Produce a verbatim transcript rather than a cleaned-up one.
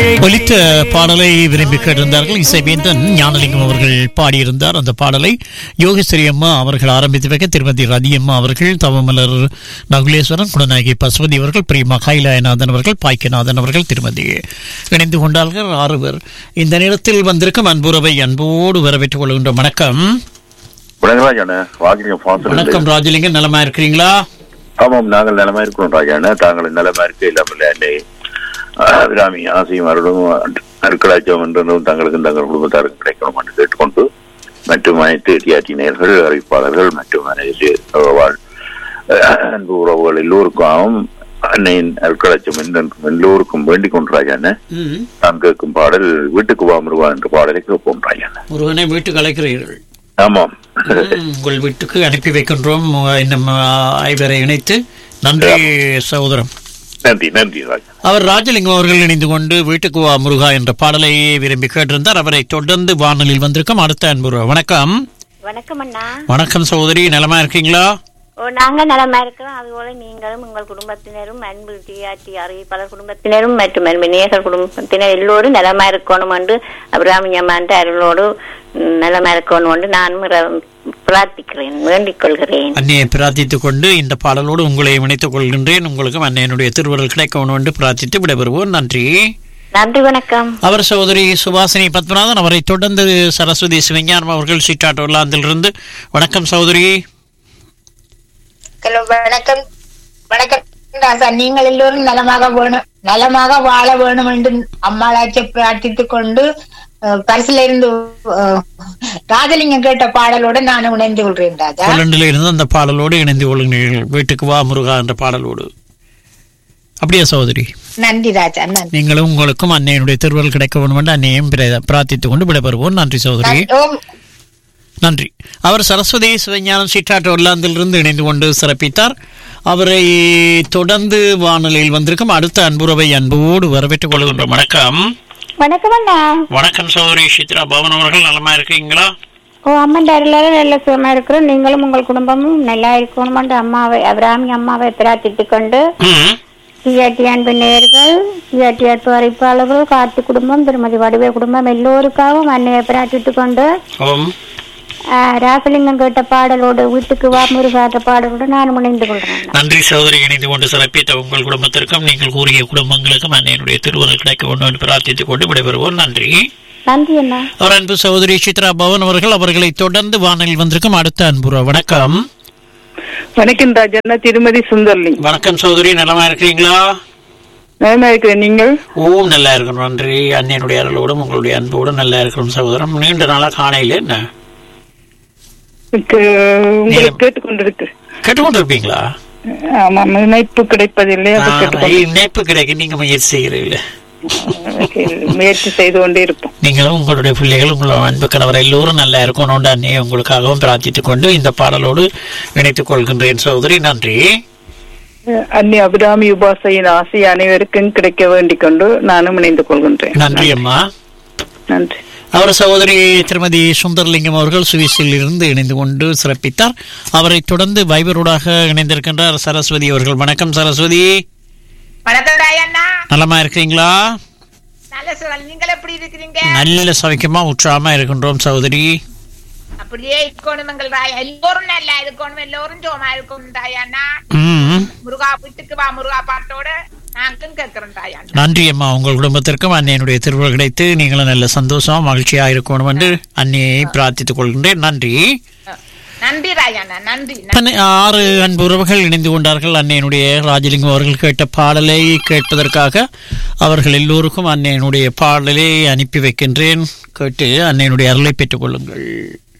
ஒலித்த பாடலை விரும்பி கேட்டிருந்தார்கள். இசைவேந்தன் ஞானலிங்கம் அவர்கள் பாடியிருந்தார். அந்த பாடலை யோகேஸ்வரி அம்மா அவர்கள் ஆரம்பித்து வைக்க திருமதி ரதியம்மா அவர்கள், தவமலர் நகுலேஸ்வரன், குணநாயகி பசுபதி அவர்கள், பிரியமா கைலாயநாதன் அவர்கள், பாய்க்கநாதன் அவர்கள் திருமதி இணைந்து கொண்டார்கள். ஆறுவர் இந்த நேரத்தில் வந்திருக்கும் அன்புறவை அன்போடு வரவேற்றுக் கொள்கின்ற வணக்கம். வணக்கம் ராஜலிங்கம், நலமா இருக்கிறீங்களா? ஆமாம், நாங்கள் நலமா இருக்கிறோம் ராஜாண்ணா. தாங்கள் நலமா இருக்க இல்லாமல் அபிராமி ஆசையும் அருளும் அருக்கலாச்சம் என்றும் தங்களுக்கும் தங்கள் குடும்பத்தாருக்கும் கிடைக்கணும் என்று கேட்டுக்கொண்டு மற்றும் அனைத்து டிஆர்டி நேயர்கள், அறிவிப்பாளர்கள் மற்றும் அனைத்து அன்பு உறவுகள் எல்லோருக்கும் அன்னையின் அருக்கலாச்சம் என்றும் எல்லோருக்கும் வேண்டிக் கொண்டு ராஜாண்ணா நாம் கேட்கும் பாடல் வீட்டுக்கு வா முருகா என்ற பாடலை கேட்போம் ராஜாண்ணா. முருகனை வீட்டுக்கு அழைக்கிறீர்கள்? ஆமாம், உங்கள் வீட்டுக்கு அனுப்பி வைக்கின்றோம் ஐவரை இணைத்து. நன்றி சகோதரம். நன்றி நன்றி ராஜா. அவர் ராஜலிங்கம் அவர்கள் இணைந்து கொண்டு வீட்டுக்கு வா முருகா என்ற பாடலை விரும்பி கேட்டிருந்தார். அவரை தொடர்ந்து வானொலியில் வந்திருக்கும் அடுத்த அன்பு. வணக்கம். வணக்கம் அண்ணா. வணக்கம் சகோதரி, நலமா இருக்கீங்களா? ஓ, நாங்க நலமா இருக்கிறோம். அதுபோல நீங்களும் உங்கள் குடும்பத்தினரும் அன்பு டிஆர்டி அறிவிப்பாளர் குடும்பத்தினரும் மற்றும் அன்பு நேயர்கள் குடும்பத்தினர் எல்லோரும் நலமா இருக்கணும் என்று அபிராமி அம்மாண்ட அருளோடு நலமா இருக்கணும் என்று நானும் பிரார்த்திக்கிறேன், வேண்டிக் கொள்கிறேன். அன்னையை பிரார்த்தித்துக் கொண்டு இந்த பாடலோடு உங்களை இணைத்துக் கொள்கின்றேன். உங்களுக்கும் அன்னையனுடைய திருவருள் கிடைக்கணும் என்று பிரார்த்தித்து விடைபெறுவோம். நன்றி. நன்றி, வணக்கம். அவர் சகோதரி சுபாசினி பத்மநாதன், அவரை தொடர்ந்து சரஸ்வதி சிவஞானம் அவர்கள் சீட்டாட்டோர்லாந்திலிருந்து. வணக்கம் சகோதரி. ஹலோ, வணக்கம். வணக்கம் ராசா. நீங்கள் எல்லோரும் நலமாக வேணும், நலமாக வாழ வேணும் என்று அம்மாளாச்சை பிரார்த்தித்துக் கொண்டு பரிசுல இருந்து ராஜலிங்கம் கேட்ட பாடலோடு நான் இணைந்து கொள்கிறேன் ராஜா. கொலண்டில இருந்து அந்த பாடலோடு இணைந்து கொள்கிறீர்கள், வீட்டுக்கு வா முருகா என்ற பாடலோடு. அப்படியா சகோதரி? நன்றி ராஜா. நன்றி. நீங்களும் உங்களுக்கும் அன்னையனுடைய திருவருள் கிடைக்க வேண்டும் என்று அன்னையும் பிரார்த்தித்துக் கொண்டு விடைபெறுவோம். நன்றி சகோதரி. நன்றி. அவர் சரஸ்வதி சிவஞானம் சீட்டாட்டு ஒர்லாந்திலிருந்து இணைந்து கொண்டு சிறப்பித்தார். அவரை தொடர்ந்து வானொலியில் வந்திருக்கும் அடுத்த அன்புறவை அன்போடு வரவேற்றுக் கொள்கின்றோம். வணக்கம். வணக்கம் அண்ணா. வணக்கம் சகோதரி சித்ரா பவன் அவர்கள், நலமா இருக்கீங்களா? ஓ, அம்மன் அருளால நல்ல சுகமா இருக்கிறோம். நீங்களும் உங்கள் குடும்பமும் நல்லா இருக்கணும் என்று அம்மாவை அபிராமி அம்மாவை பிரார்த்தித்துக் கொண்டு டிஆர்டி அன்பு நேயர்கள், டிஆர்டி அன்பு அறிவிப்பாளர்கள், கார்த்தி குடும்பம், திருமதி வடிவே குடும்பம் எல்லோருக்காகவும் அன்னையை பிரார்த்தித்துக் கொண்டு ராசலிங்கம் கேட்ட பாடலோடு வீட்டுக்கு வா முருகாட்ட பாடலோடு நான் இணைந்து கொள்கிறேன். நன்றி சகோதரி. இணைந்து கொண்டு சிறப்பித்த உங்கள் குடும்பத்திற்கும் நீங்கள் கூறிய குடும்பங்களுக்கும் அன்னையினுடைய திருவருள் கிடைக்க வேண்டும் என்று பிரார்த்தித்துக் கொண்டு விடைபெறுவோம். நன்றி. நன்றி அண்ணா. அவர் அன்பு சகோதரி சித்ரா பவன் அவர்கள், அவர்களை தொடர்ந்து வானொலியில் வந்திருக்கும் அடுத்த அன்புறா. வணக்கம். வணக்கம் ராஜா. திருமதி சுந்தர்லிங். வணக்கம் சகோதரி, நலமா இருக்கிறீங்களா? நலமா இருக்கிறேன், நீங்கள்? ஓ, நல்லா இருக்கணும். நன்றி. அன்னையனுடைய அருளோடும் உங்களுடைய அன்போடும் நல்லா இருக்கணும் சகோதரன். நீண்ட நாளா காணையில என்ன கேட்டுக்கொண்டிருக்கு கேட்டுக்கொண்டிருப்பீங்களா? ஆமா, இணைப்பு கிடைப்பதில்லை. இணைப்பு கிடைக்க நீங்க முயற்சி செய்கிறீங்களே? முயற்சி செய்து கொண்டே இருப்போம். நீங்களும் உங்களுடைய பிள்ளைகள், உங்களோட அன்பு கணவர் எல்லோரும் நல்லா இருக்கணும். அன்னையை உங்களுக்காகவும் பிரார்த்தித்துக் கொண்டு இந்த பாடலோடு இணைத்துக் கொள்கின்றேன் சகோதரி. நன்றி. அன்னி அபிராமி உபாசையின் ஆசை அனைவருக்கும் கிடைக்க வேண்டிக் கொண்டு நானும் இணைந்து கொள்கின்றேன். நன்றி அம்மா. நன்றி. அவர் சகோதரி திருமதி சுந்தர்லிங்கம் அவர்கள் சுவிஸில் இருந்து இணைந்து கொண்டு சிறப்பித்தார். அவரை தொடர்ந்து வைபரோடாக இணைந்திருக்கின்றார் சரஸ்வதி அவர்கள். வணக்கம் சரஸ்வதி. நலமா இருக்கிறீங்களா? நல்ல சவிக்கமா உற்சாகமா இருக்கின்றோம் சகோதரி. அப்படியே இருக்கணும், எல்லோரும் நல்லா இருக்கணும், எல்லோரும் சோமா இருக்கணும் தாயாண்ணா. முருகா வீட்டுக்கு வா முருகா பாட்டோட நாங்களும் கேட்கிறோம் தாயாண்ணா. நன்றி அம்மா. உங்கள் குடும்பத்திற்கும் அன்னையனுடைய திருவுருள் கிடைத்து நீங்களும் நல்ல சந்தோஷமா மகிழ்ச்சியா இருக்கணும் என்று அன்னையை பிரார்த்தித்துக் கொள்கின்றேன். நன்றி. நன்றி ராஜாண்ணா. நன்றி. ஆறு அன்பு உறவுகள் இணைந்து கொண்டார்கள். அன்னையனுடைய ராஜலிங்கம் அவர்கள் கேட்ட பாடலை கேட்பதற்காக அவர்கள் எல்லோருக்கும் அன்னையனுடைய பாடலை அனுப்பி வைக்கின்றேன். கேட்டு அன்னையனுடைய அருளை பெற்றுக் கொள்ளுங்கள்.